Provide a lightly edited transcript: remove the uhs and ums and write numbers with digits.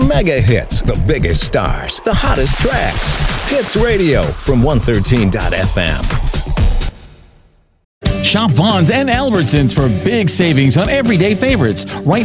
mega hits, the biggest stars, the hottest tracks. Hits Radio from 113.fm. Shop Vaughn's and Albertsons for big savings on everyday favorites. Right